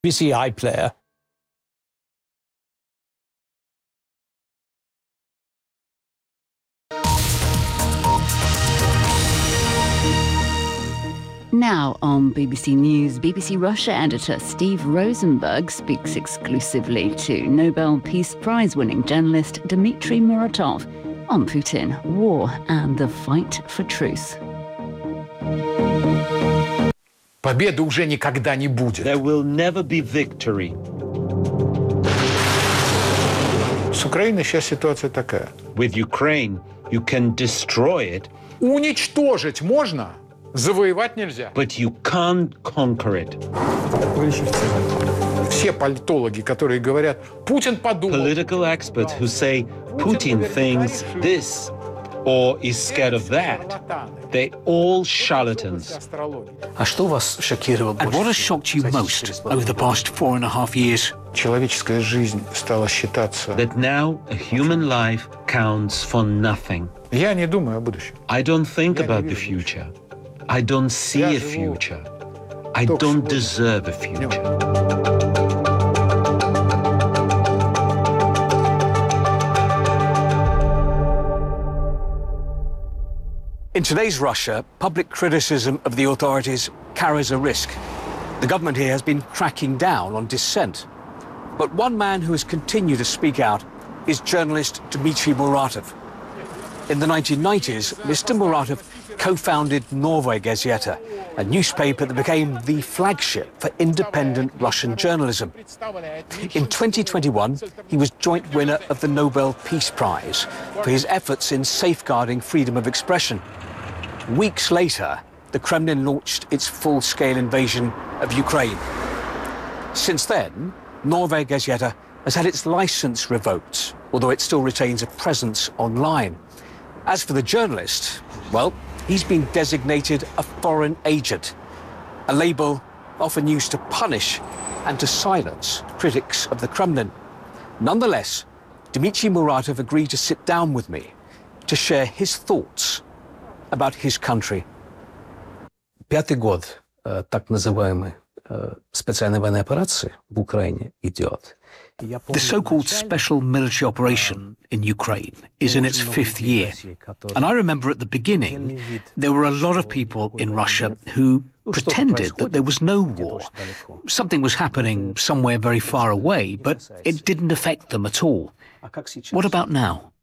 BBC iPlayer. Now on BBC News, BBC Russia editor Steve Rosenberg speaks exclusively to Nobel Peace Prize-winning journalist Dmitry Muratov on Putin, war and the fight for truth. Победы уже никогда не будет. There will never be victory. С Украиной сейчас ситуация такая. With Ukraine, you can destroy it. Уничтожить можно, завоевать нельзя. But you can't conquer it. Все политологи, которые говорят, Путин подумал. Political experts who say Putin thinks this or is scared of that, they're all charlatans. А что вас шокировало больше? And what has shocked you most over the past 4.5 years? Человеческая жизнь стала считаться. That now a human life counts for nothing. Я не думаю о будущем. I don't think about the future. I don't see a future. I don't deserve a future. In today's Russia, public criticism of the authorities carries a risk. The government here has been cracking down on dissent. But one man who has continued to speak out is journalist Dmitry Muratov. In the 1990s, Mr. Muratov co-founded Novaya Gazeta, a newspaper that became the flagship for independent Russian journalism. In 2021, he was joint winner of the Nobel Peace Prize for his efforts in safeguarding freedom of expression. Weeks later, the Kremlin launched its full-scale invasion of Ukraine. Since then, Novaya Gazeta has had its license revoked, although it still retains a presence online. As for the journalist, well, he's been designated a foreign agent, a label often used to punish and to silence critics of the Kremlin. Nonetheless, Dmitry Muratov agreed to sit down with me to share his thoughts about his country. Пятый год так называемой специальной военной операции в Украине идет. The so-called special military operation in Ukraine is in its 5th year. And I remember at the beginning, there were a lot of people in Russia who pretended that there was no war. Something was happening somewhere very far away, but it didn't affect them at all. What about now?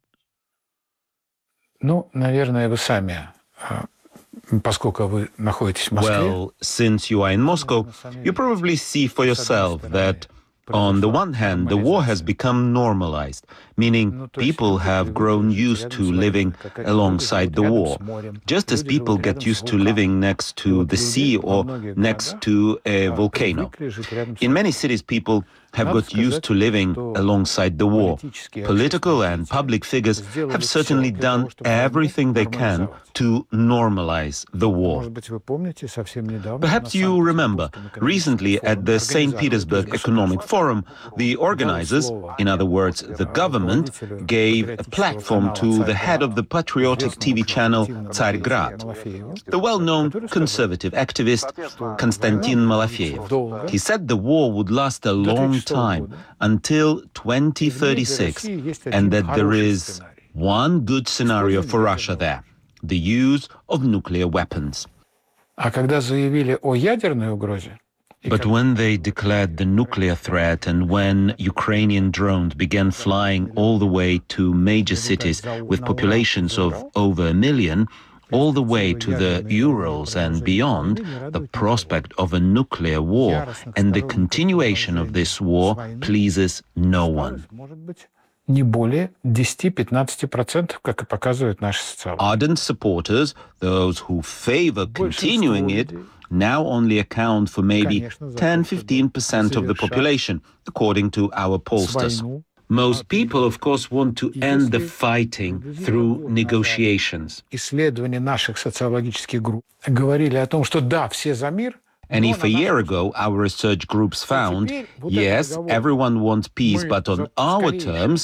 Ну, наверное, вы сами, поскольку вы находитесь в Москве. Well, since you are in Moscow, you probably see for yourself that on the one hand, the war has become normalized, meaning people have grown used to living alongside the war, just as people get used to living next to the sea or next to a volcano. In many cities, people have got used to living alongside the war. Political and public figures have certainly done everything they can to normalize the war. Perhaps you remember, recently at the St. Petersburg Economic Forum, the organizers, in other words, the government, gave a platform to the head of the patriotic TV channel Tsargrad, the well-known conservative activist Konstantin Malafeyev. He said the war would last a long time, until 2036, and that there is one good scenario for Russia there: the use of nuclear weapons. А когда заявили о ядерной угрозе, But when they declared the nuclear threat and when Ukrainian drones began flying all the way to major cities with populations of over 1 million, all the way to the Urals and beyond, the prospect of a nuclear war and the continuation of this war pleases no one. не более 10-15%, как и показывают наши социологи. Ardent supporters, those who favor continuing it, now only account for maybe 10-15% of the population, according to our pollsters. Most people, of course, want to end the fighting through negotiations. Исследования наших социологических групп говорили о том, что да, все за мир. And if a year ago our research groups found, yes, everyone wants peace, but on our terms,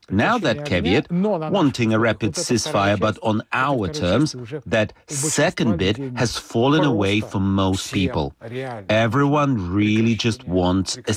Now that caveat, wanting a rapid ceasefire but on our terms, that second bit has fallen away for most people. Everyone really just wants a